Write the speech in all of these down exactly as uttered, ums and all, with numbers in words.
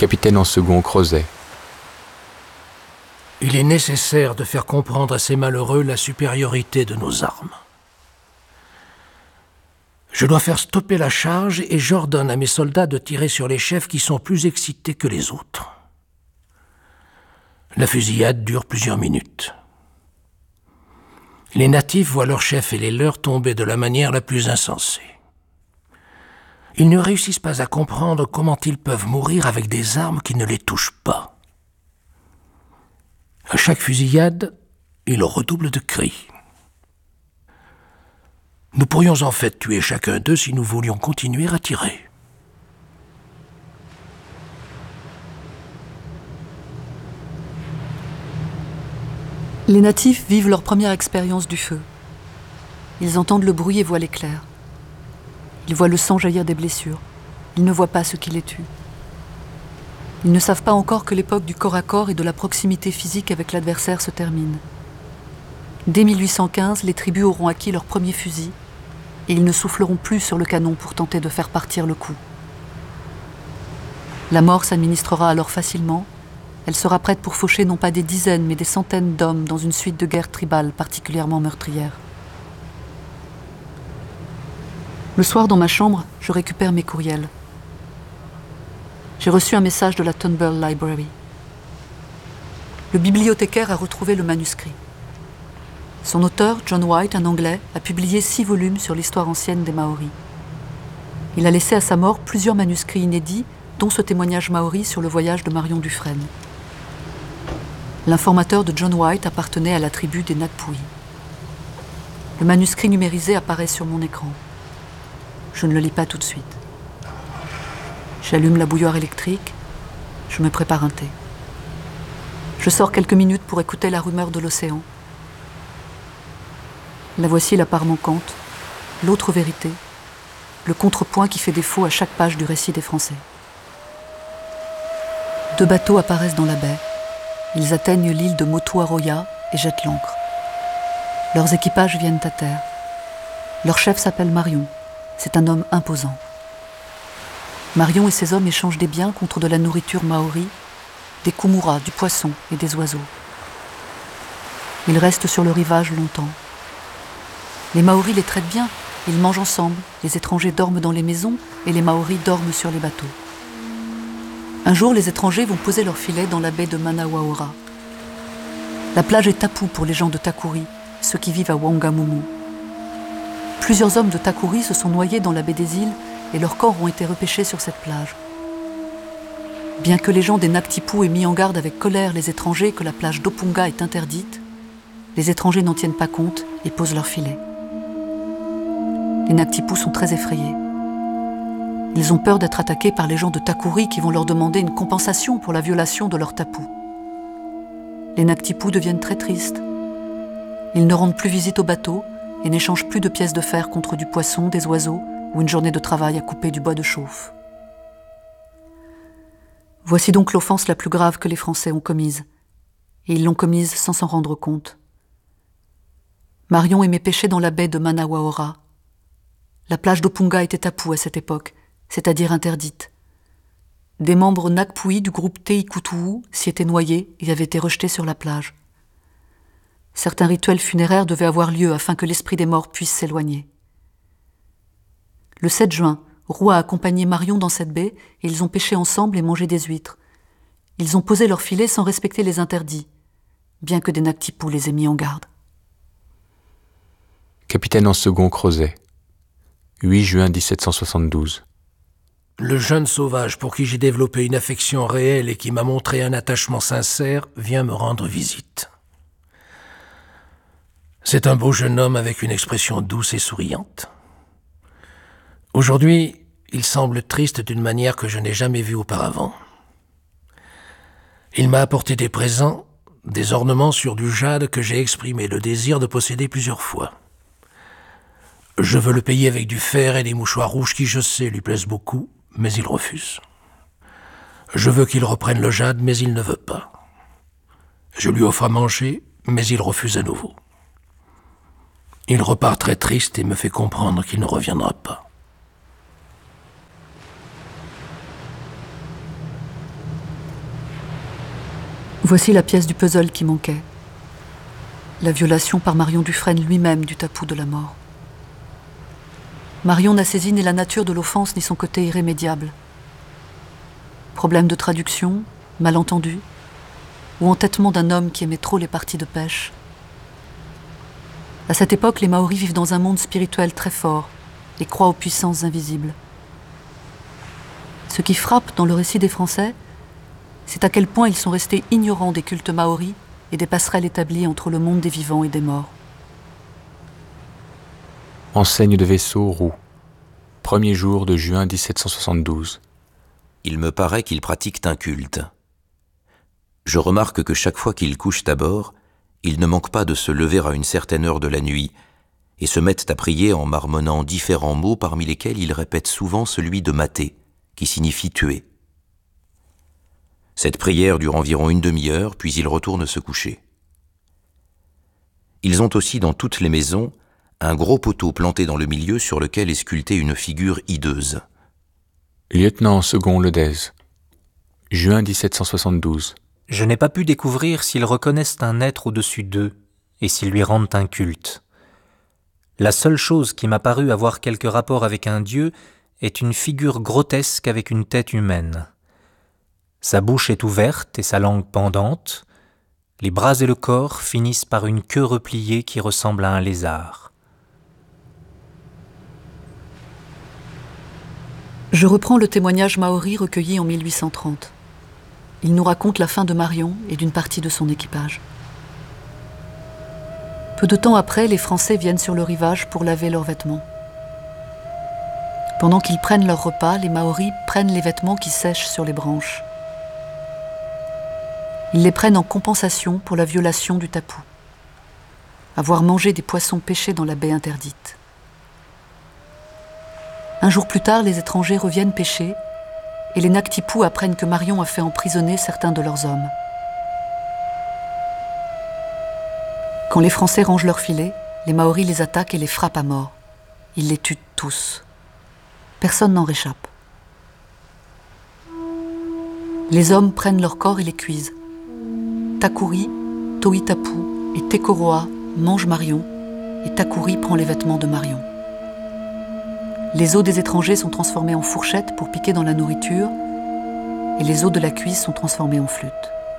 Capitaine en second Crozet. Il est nécessaire de faire comprendre à ces malheureux la supériorité de nos armes. Je dois faire stopper la charge et j'ordonne à mes soldats de tirer sur les chefs qui sont plus excités que les autres. La fusillade dure plusieurs minutes. Les natifs voient leurs chefs et les leurs tomber de la manière la plus insensée. Ils ne réussissent pas à comprendre comment ils peuvent mourir avec des armes qui ne les touchent pas. À chaque fusillade, ils redoublent de cris. Nous pourrions en fait tuer chacun d'eux si nous voulions continuer à tirer. Les natifs vivent leur première expérience du feu. Ils entendent le bruit et voient l'éclair. Ils voient le sang jaillir des blessures. Ils ne voient pas ce qui les tue. Ils ne savent pas encore que l'époque du corps à corps et de la proximité physique avec l'adversaire se termine. Dès mille huit cent quinze, les tribus auront acquis leur premier fusil et ils ne souffleront plus sur le canon pour tenter de faire partir le coup. La mort s'administrera alors facilement. Elle sera prête pour faucher non pas des dizaines, mais des centaines d'hommes dans une suite de guerres tribales particulièrement meurtrières. Le soir, dans ma chambre, je récupère mes courriels. J'ai reçu un message de la Turnbull Library. Le bibliothécaire a retrouvé le manuscrit. Son auteur, John White, un Anglais, a publié six volumes sur l'histoire ancienne des Maoris. Il a laissé à sa mort plusieurs manuscrits inédits, dont ce témoignage maori sur le voyage de Marion Dufresne. L'informateur de John White appartenait à la tribu des Nakpui. Le manuscrit numérisé apparaît sur mon écran. Je ne le lis pas tout de suite. J'allume la bouilloire électrique, je me prépare un thé. Je sors quelques minutes pour écouter la rumeur de l'océan. La voici la part manquante, l'autre vérité, le contrepoint qui fait défaut à chaque page du récit des Français. Deux bateaux apparaissent dans la baie. Ils atteignent l'île de Motuaroya et jettent l'ancre. Leurs équipages viennent à terre. Leur chef s'appelle Marion. C'est un homme imposant. Marion et ses hommes échangent des biens contre de la nourriture maori, des kumuras, du poisson et des oiseaux. Ils restent sur le rivage longtemps. Les Maoris les traitent bien, ils mangent ensemble, les étrangers dorment dans les maisons et les Maoris dorment sur les bateaux. Un jour, les étrangers vont poser leur filet dans la baie de Manawaora. La plage est tapu pour les gens de Takuri, ceux qui vivent à Wangamumu. Plusieurs hommes de Takuri se sont noyés dans la baie des îles et leurs corps ont été repêchés sur cette plage. Bien que les gens des Naktipu aient mis en garde avec colère les étrangers que la plage d'Opunga est interdite, les étrangers n'en tiennent pas compte et posent leur filet. Les Naktipu sont très effrayés. Ils ont peur d'être attaqués par les gens de Takuri qui vont leur demander une compensation pour la violation de leur tapu. Les Naktipu deviennent très tristes. Ils ne rendent plus visite au bateau et n'échangent plus de pièces de fer contre du poisson, des oiseaux ou une journée de travail à couper du bois de chauffe. Voici donc l'offense la plus grave que les Français ont commise. Et ils l'ont commise sans s'en rendre compte. Marion aimait pêcher dans la baie de Manawaora. La plage d'Opunga était tapu à cette époque, c'est-à-dire interdite. Des membres Nakpui du groupe Teikutuu s'y étaient noyés et avaient été rejetés sur la plage. Certains rituels funéraires devaient avoir lieu afin que l'esprit des morts puisse s'éloigner. Le sept juin, Roux a accompagné Marion dans cette baie et ils ont pêché ensemble et mangé des huîtres. Ils ont posé leurs filets sans respecter les interdits, bien que des Naktipu les aient mis en garde. Capitaine en second Crozet. huit juin mille sept cent soixante-douze. Le jeune sauvage pour qui j'ai développé une affection réelle et qui m'a montré un attachement sincère vient me rendre visite. C'est un beau jeune homme avec une expression douce et souriante. Aujourd'hui, il semble triste d'une manière que je n'ai jamais vue auparavant. Il m'a apporté des présents, des ornements sur du jade que j'ai exprimé le désir de posséder plusieurs fois. Je veux le payer avec du fer et des mouchoirs rouges qui, je sais, lui plaisent beaucoup, mais il refuse. Je veux qu'il reprenne le jade, mais il ne veut pas. Je lui offre à manger, mais il refuse à nouveau. Il repart très triste et me fait comprendre qu'il ne reviendra pas. Voici la pièce du puzzle qui manquait. La violation par Marion Dufresne lui-même du tapu de la mort. Marion n'a saisi ni la nature de l'offense ni son côté irrémédiable. Problème de traduction, malentendu, ou entêtement d'un homme qui aimait trop les parties de pêche. À cette époque, les Maoris vivent dans un monde spirituel très fort et croient aux puissances invisibles. Ce qui frappe dans le récit des Français, c'est à quel point ils sont restés ignorants des cultes maoris et des passerelles établies entre le monde des vivants et des morts. Enseigne de vaisseau roux. Premier jour de juin dix-sept cent soixante-douze. Il me paraît qu'ils pratiquent un culte. Je remarque que chaque fois qu'ils couchent à bord, ils ne manquent pas de se lever à une certaine heure de la nuit et se mettent à prier en marmonnant différents mots parmi lesquels ils répètent souvent celui de mater, qui signifie tuer. Cette prière dure environ une demi-heure, puis ils retournent se coucher. Ils ont aussi dans toutes les maisons un gros poteau planté dans le milieu sur lequel est sculptée une figure hideuse. Lieutenant second Ledez. Juin dix-sept cent soixante-douze. Je n'ai pas pu découvrir s'ils reconnaissent un être au-dessus d'eux et s'ils lui rendent un culte. La seule chose qui m'a paru avoir quelque rapport avec un dieu est une figure grotesque avec une tête humaine. Sa bouche est ouverte et sa langue pendante. Les bras et le corps finissent par une queue repliée qui ressemble à un lézard. Je reprends le témoignage maori recueilli en mille huit cent trente. Il nous raconte la fin de Marion et d'une partie de son équipage. Peu de temps après, les Français viennent sur le rivage pour laver leurs vêtements. Pendant qu'ils prennent leur repas, les Maoris prennent les vêtements qui sèchent sur les branches. Ils les prennent en compensation pour la violation du tapu, avoir mangé des poissons pêchés dans la baie interdite. Un jour plus tard, les étrangers reviennent pêcher et les Naktipou apprennent que Marion a fait emprisonner certains de leurs hommes. Quand les Français rangent leurs filets, les Maoris les attaquent et les frappent à mort. Ils les tuent tous. Personne n'en réchappe. Les hommes prennent leurs corps et les cuisent. Takuri, Toitapu et Tekoroa mangent Marion et Takuri prend les vêtements de Marion. Les os des étrangers sont transformés en fourchettes pour piquer dans la nourriture et les os de la cuisse sont transformés en flûte.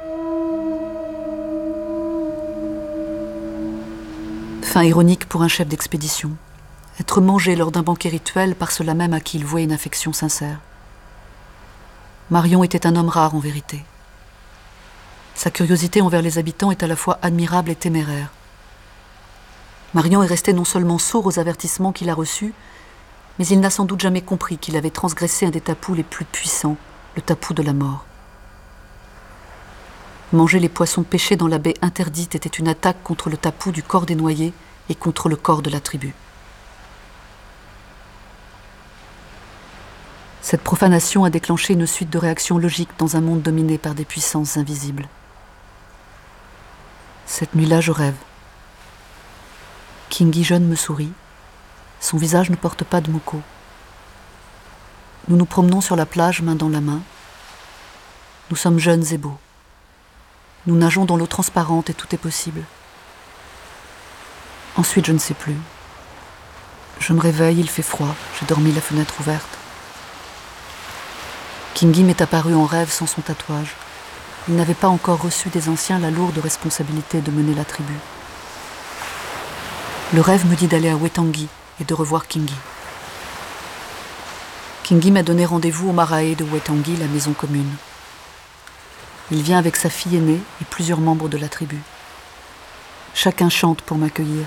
Fin ironique pour un chef d'expédition. Être mangé lors d'un banquet rituel par ceux-là même à qui il vouait une affection sincère. Marion était un homme rare en vérité. Sa curiosité envers les habitants est à la fois admirable et téméraire. Marion est resté non seulement sourd aux avertissements qu'il a reçus, mais il n'a sans doute jamais compris qu'il avait transgressé un des tapous les plus puissants, le tapu de la mort. Manger les poissons pêchés dans la baie interdite était une attaque contre le tapu du corps des noyés et contre le corps de la tribu. Cette profanation a déclenché une suite de réactions logiques dans un monde dominé par des puissances invisibles. Cette nuit-là, je rêve. Kingi jeune me sourit. Son visage ne porte pas de moko. Nous nous promenons sur la plage, main dans la main. Nous sommes jeunes et beaux. Nous nageons dans l'eau transparente et tout est possible. Ensuite, je ne sais plus. Je me réveille, il fait froid. J'ai dormi la fenêtre ouverte. Kingi m'est apparu en rêve sans son tatouage. Il n'avait pas encore reçu des anciens la lourde responsabilité de mener la tribu. Le rêve me dit d'aller à Waitangi et de revoir Kingi. Kingi m'a donné rendez-vous au marae de Waitangi, la maison commune. Il vient avec sa fille aînée et plusieurs membres de la tribu. Chacun chante pour m'accueillir.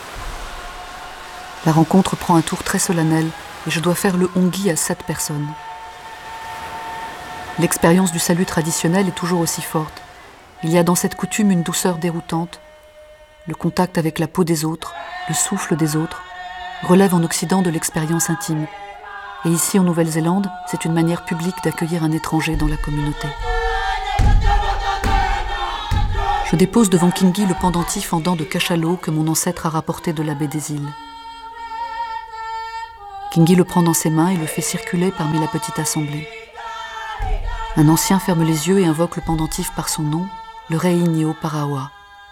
La rencontre prend un tour très solennel et je dois faire le hongi à sept personnes. L'expérience du salut traditionnel est toujours aussi forte. Il y a dans cette coutume une douceur déroutante. Le contact avec la peau des autres, le souffle des autres, relève en Occident de l'expérience intime. Et ici, en Nouvelle-Zélande, c'est une manière publique d'accueillir un étranger dans la communauté. Je dépose devant Kingi le pendentif en dents de cachalot que mon ancêtre a rapporté de la baie des îles. Kingi le prend dans ses mains et le fait circuler parmi la petite assemblée. Un ancien ferme les yeux et invoque le pendentif par son nom, le Reinio Paraoa.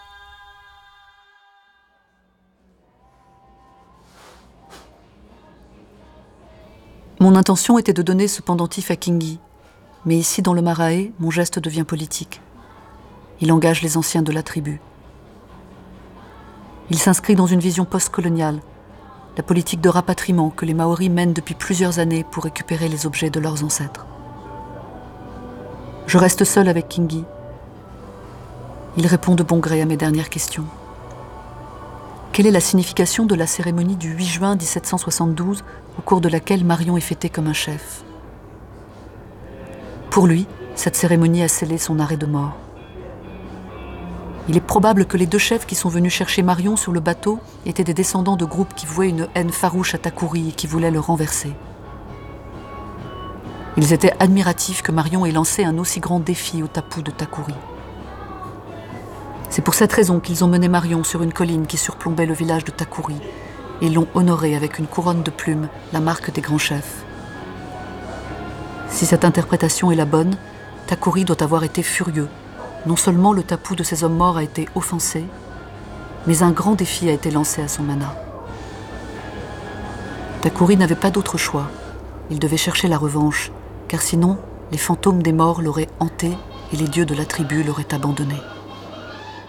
Mon intention était de donner ce pendentif à Kingi, mais ici dans le Marae, mon geste devient politique. Il engage les anciens de la tribu. Il s'inscrit dans une vision post-coloniale, la politique de rapatriement que les Maoris mènent depuis plusieurs années pour récupérer les objets de leurs ancêtres. Je reste seule avec Kingi. Il répond de bon gré à mes dernières questions. Quelle est la signification de la cérémonie du huit juin mille sept cent soixante-douze, au cours de laquelle Marion est fêté comme un chef? Pour lui, cette cérémonie a scellé son arrêt de mort. Il est probable que les deux chefs qui sont venus chercher Marion sur le bateau étaient des descendants de groupes qui vouaient une haine farouche à Takuri et qui voulaient le renverser. Ils étaient admiratifs que Marion ait lancé un aussi grand défi au tapu de Takuri. C'est pour cette raison qu'ils ont mené Marion sur une colline qui surplombait le village de Takuri et l'ont honorée avec une couronne de plumes, la marque des grands chefs. Si cette interprétation est la bonne, Takuri doit avoir été furieux. Non seulement le tapu de ces hommes morts a été offensé, mais un grand défi a été lancé à son mana. Takuri n'avait pas d'autre choix. Il devait chercher la revanche, car sinon, les fantômes des morts l'auraient hanté et les dieux de la tribu l'auraient abandonné.